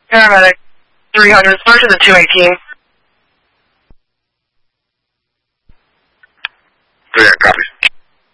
Paramedic 300, start to the 218. 3, copy.